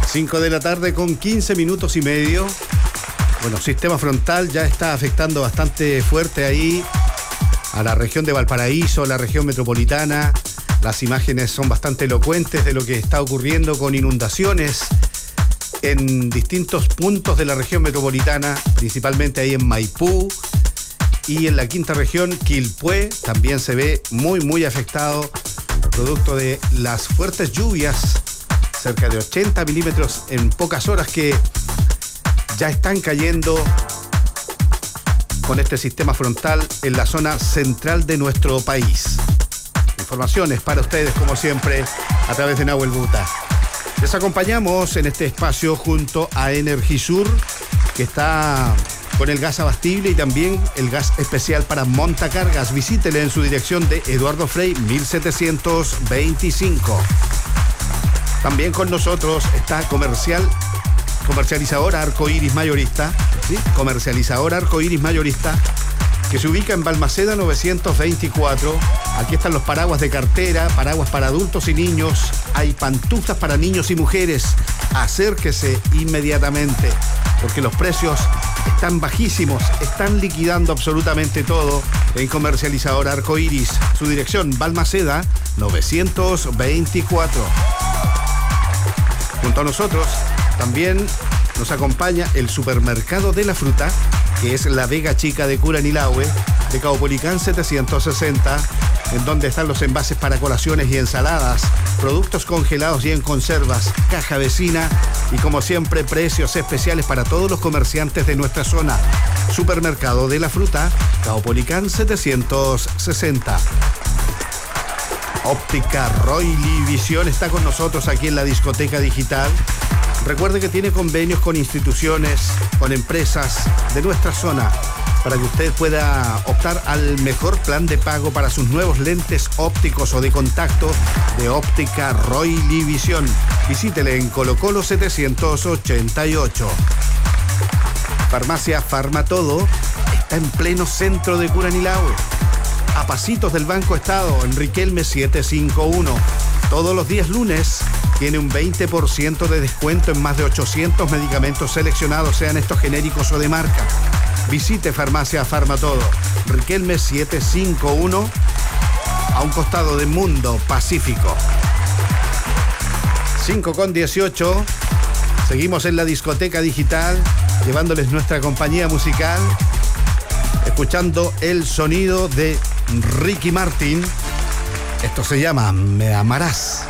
5 de la tarde con 15 minutos y medio. Bueno, sistema frontal ya está afectando bastante fuerte ahí a la región de Valparaíso, la región metropolitana. Las imágenes son bastante elocuentes de lo que está ocurriendo con inundaciones en distintos puntos de la región metropolitana, principalmente ahí en Maipú y en la quinta región, Quilpué, también se ve muy afectado, producto de las fuertes lluvias, cerca de 80 milímetros en pocas horas que ya están cayendo con este sistema frontal en la zona central de nuestro país. Informaciones para ustedes, como siempre, a través de Nahuel Buta. Les acompañamos en este espacio junto a Energisur, que está con el gas abastible y también el gas especial para montacargas. Visítele en su dirección de Eduardo Frei 1725. También con nosotros está comercializadora Arcoiris Mayorista, ¿sí? Comercializadora Arcoiris Mayorista, que se ubica en Balmaceda 924. Aquí están los paraguas de cartera, paraguas para adultos y niños. Hay pantuflas para niños y mujeres. Acérquese inmediatamente, porque los precios están bajísimos. Están liquidando absolutamente todo en Comercializadora Arcoiris. Su dirección, Balmaceda 924. Junto a nosotros también nos acompaña el Supermercado de la Fruta, que es la Vega Chica de Curanilahue, de Caupolicán 760, en donde están los envases para colaciones y ensaladas, productos congelados y en conservas, caja vecina y, como siempre, precios especiales para todos los comerciantes de nuestra zona. Supermercado de la Fruta, Caupolicán 760. Óptica Roily Visión está con nosotros aquí en la discoteca digital. Recuerde que tiene convenios con instituciones, con empresas de nuestra zona, para que usted pueda optar al mejor plan de pago para sus nuevos lentes ópticos o de contacto de Óptica Roily Visión. Visítele en Colo Colo 788. Farmacia Farmatodo está en pleno centro de Curanilahue, a pasitos del Banco Estado, en Riquelme 751. Todos los días lunes tiene un 20% de descuento en más de 800 medicamentos seleccionados, sean estos genéricos o de marca. Visite Farmacia Farmatodo, Riquelme 751, a un costado de Mundo Pacífico. 5:18. Seguimos en la discoteca digital, llevándoles nuestra compañía musical, escuchando el sonido de Ricky Martin. Esto se llama Me Amarás.